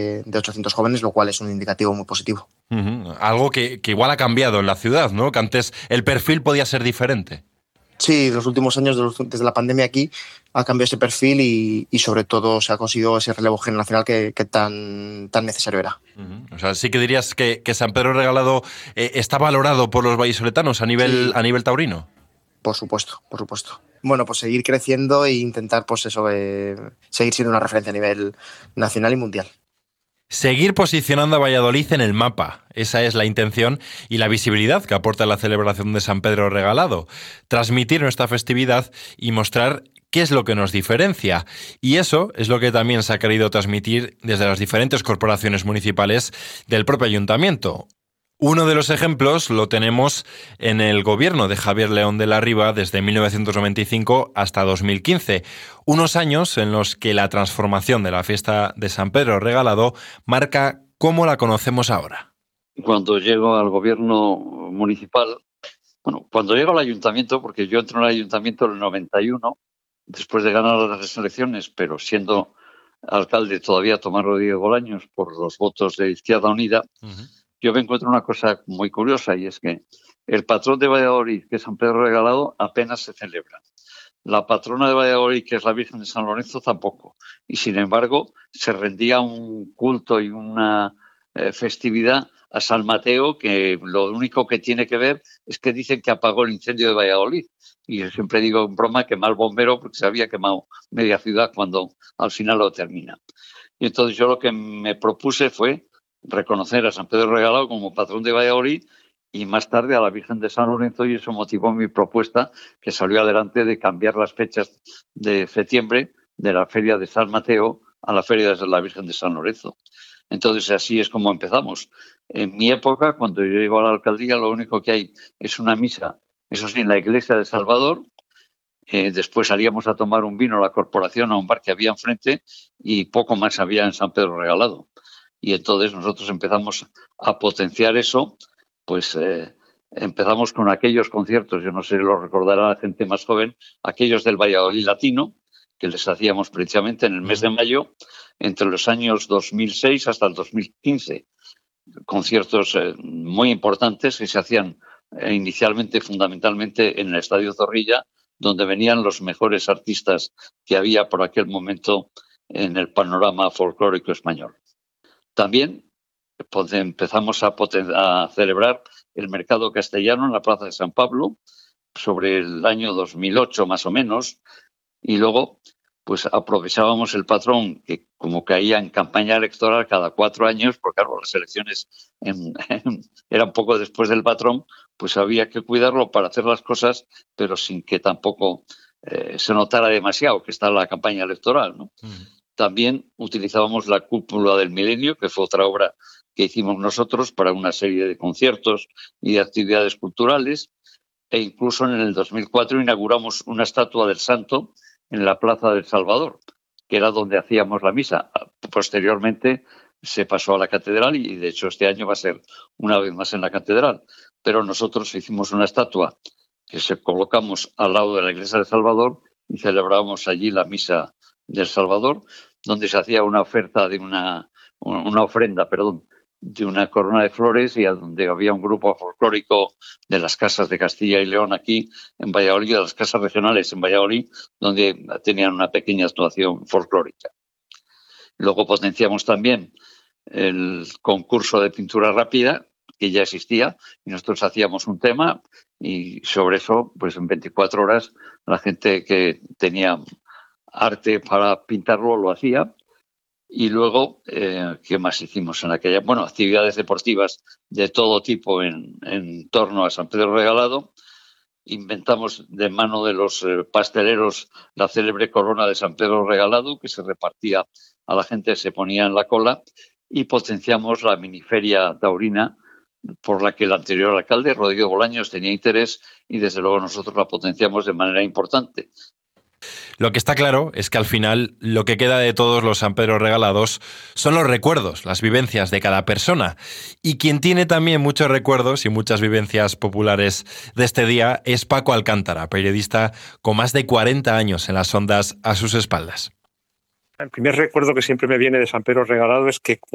de 800 jóvenes, lo cual es un indicativo muy positivo. Algo que igual ha cambiado en la ciudad, ¿no? Que antes el perfil podía ser diferente. Sí, los últimos años, desde la pandemia aquí, ha cambiado ese perfil y sobre todo se ha conseguido ese relevo generacional que tan necesario era. O sea, sí que dirías que San Pedro Regalado está valorado por los vallisoletanos Sí, a nivel taurino. por supuesto, por supuesto. Bueno, pues seguir creciendo e intentar, pues eso, seguir siendo una referencia a nivel nacional y mundial. Seguir posicionando a Valladolid en el mapa. Esa es la intención y la visibilidad que aporta la celebración de San Pedro Regalado. Transmitir nuestra festividad y mostrar qué es lo que nos diferencia. Y eso es lo que también se ha querido transmitir desde las diferentes corporaciones municipales del propio ayuntamiento. Uno de los ejemplos lo tenemos en el gobierno de Javier León de la Riva desde 1995 hasta 2015, unos años en los que la transformación de la fiesta de San Pedro Regalado marca cómo la conocemos ahora. Cuando llego al gobierno municipal, cuando llego al ayuntamiento, porque yo entro en el ayuntamiento en el 91, después de ganar las elecciones, pero siendo alcalde todavía Tomás Rodríguez Bolaños por los votos de Izquierda Unida, yo me encuentro una cosa muy curiosa y es que el patrón de Valladolid, que es San Pedro Regalado, apenas se celebra. La patrona de Valladolid, que es la Virgen de San Lorenzo, tampoco. Y sin embargo, se rendía un culto y una festividad a San Mateo, que lo único que tiene que ver es que dicen que apagó el incendio de Valladolid. Y yo siempre digo en broma que mal bombero porque se había quemado media ciudad cuando al final lo termina. Y entonces yo lo que me propuse fue reconocer a San Pedro Regalado como patrón de Valladolid y más tarde a la Virgen de San Lorenzo, y eso motivó mi propuesta que salió adelante de cambiar las fechas de septiembre de la Feria de San Mateo a la Feria de la Virgen de San Lorenzo. Entonces así es como empezamos. En mi época, cuando yo llego a la alcaldía, lo único que hay es una misa, eso sí, en la iglesia de Salvador. Después salíamos a tomar un vino a la corporación, a un bar que había enfrente, y poco más había en San Pedro Regalado. Y entonces nosotros empezamos a potenciar eso, pues empezamos con aquellos conciertos, yo no sé si lo recordará la gente más joven, aquellos del Valladolid Latino, que les hacíamos precisamente en el mes de mayo, entre los años 2006 hasta el 2015. Conciertos muy importantes que se hacían inicialmente, fundamentalmente, en el Estadio Zorrilla, donde venían los mejores artistas que había por aquel momento en el panorama folclórico español. También empezamos a celebrar el mercado castellano en la Plaza de San Pablo sobre el año 2008 más o menos, y luego pues aprovechábamos el patrón que como caía en campaña electoral cada 4 años, porque claro, las elecciones eran poco después del patrón, pues había que cuidarlo para hacer las cosas, pero sin que tampoco se notara demasiado que está la campaña electoral, ¿no? También utilizábamos la Cúpula del Milenio, que fue otra obra que hicimos nosotros para una serie de conciertos y de actividades culturales, e incluso en el 2004 inauguramos una estatua del Santo en la Plaza del Salvador, que era donde hacíamos la misa. Posteriormente se pasó a la catedral y de hecho este año va a ser una vez más en la catedral. Pero nosotros hicimos una estatua que se colocamos al lado de la iglesia del Salvador y celebrábamos allí la misa del Salvador, donde se hacía una oferta de una ofrenda, de una corona de flores, y a donde había un grupo folclórico de las casas de Castilla y León aquí en Valladolid, de las casas regionales en Valladolid, donde tenían una pequeña actuación folclórica. Luego potenciamos también el concurso de pintura rápida, que ya existía, y nosotros hacíamos un tema y sobre eso, pues en 24 horas, la gente que tenía arte para pintarlo lo hacía. Y luego, ¿qué más hicimos en aquella? Bueno, actividades deportivas de todo tipo en torno a San Pedro Regalado. Inventamos de mano de los pasteleros la célebre corona de San Pedro Regalado, que se repartía a la gente, se ponía en la cola, y potenciamos la miniferia taurina, por la que el anterior alcalde, Rodrigo Bolaños, tenía interés, y desde luego nosotros la potenciamos de manera importante. Lo que está claro es que al final lo que queda de todos los San Pedro Regalados son los recuerdos, las vivencias de cada persona. Y quien tiene también muchos recuerdos y muchas vivencias populares de este día es Paco Alcántara, periodista con más de 40 años en las ondas a sus espaldas. El primer recuerdo que siempre me viene de San Pedro Regalado es que